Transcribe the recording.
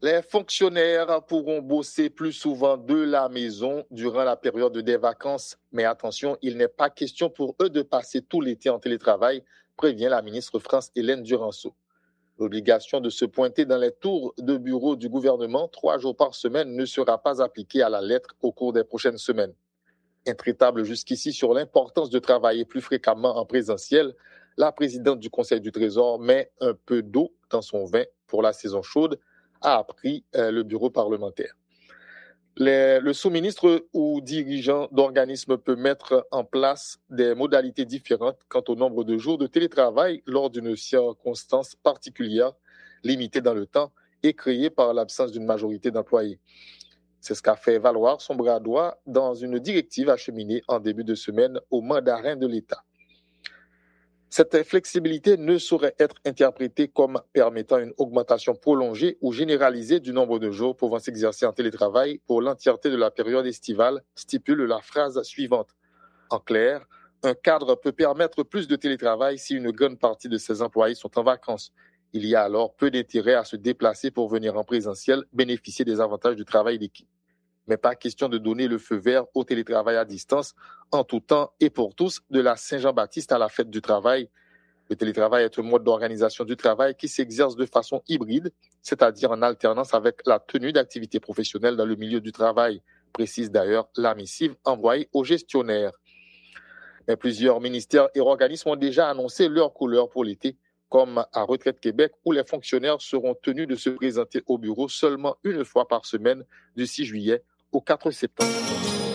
Les fonctionnaires pourront bosser plus souvent de la maison durant la période des vacances. Mais attention, il n'est pas question pour eux de passer tout l'été en télétravail, prévient la ministre France Hélène Duranceau. L'obligation de se pointer dans les tours de bureau du gouvernement 3 jours par semaine ne sera pas appliquée à la lettre au cours des prochaines semaines. Intraitable jusqu'ici sur l'importance de travailler plus fréquemment en présentiel, la présidente du Conseil du Trésor met un peu d'eau dans son vin pour la saison chaude, a appris le bureau parlementaire. Le sous-ministre ou dirigeant d'organisme peut mettre en place des modalités différentes quant au nombre de jours de télétravail lors d'une circonstance particulière, limitée dans le temps et créée par l'absence d'une majorité d'employés. C'est ce qu'a fait valoir son bras droit dans une directive acheminée en début de semaine au mandarin de l'État. Cette flexibilité ne saurait être interprétée comme permettant une augmentation prolongée ou généralisée du nombre de jours pouvant s'exercer en télétravail pour l'entièreté de la période estivale, stipule la phrase suivante. En clair, un cadre peut permettre plus de télétravail si une grande partie de ses employés sont en vacances. Il y a alors peu d'intérêt à se déplacer pour venir en présentiel bénéficier des avantages du travail d'équipe. Mais pas question de donner le feu vert au télétravail à distance en tout temps et pour tous, de la Saint-Jean-Baptiste à la fête du travail. Le télétravail est un mode d'organisation du travail qui s'exerce de façon hybride, c'est-à-dire en alternance avec la tenue d'activités professionnelles dans le milieu du travail, précise d'ailleurs la missive envoyée aux gestionnaires. Mais plusieurs ministères et organismes ont déjà annoncé leur couleur pour l'été, comme à Retraite Québec, où les fonctionnaires seront tenus de se présenter au bureau seulement une fois par semaine du 6 juillet au 4 septembre.